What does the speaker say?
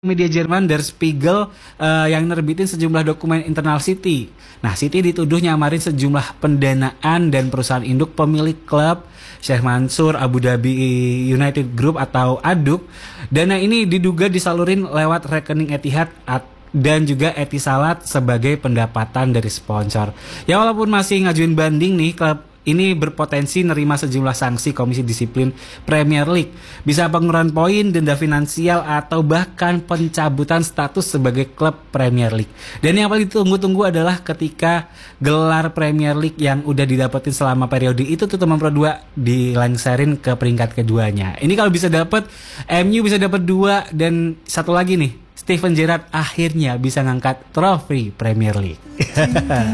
Media Jerman Der Spiegel yang nerbitin sejumlah dokumen internal City. Nah, City dituduh nyamarin sejumlah pendanaan dan perusahaan induk pemilik klub Sheikh Mansour Abu Dhabi United Group atau ADUK. Dana ini diduga disalurin lewat rekening Etihad dan juga Etisalat sebagai pendapatan dari sponsor. Ya, walaupun masih ngajuin banding nih, klub ini berpotensi nerima sejumlah sanksi Komisi Disiplin Premier League. Bisa pengurangan poin, denda finansial, atau bahkan pencabutan status sebagai klub Premier League. Dan yang paling ditunggu-tunggu adalah ketika gelar Premier League yang udah didapetin selama periode itu tuh teman Pro 2 dilengserin ke peringkat keduanya. Ini kalau bisa dapet, MU bisa dapat 2, dan satu lagi nih, Steven Gerrard akhirnya bisa ngangkat trofi Premier League.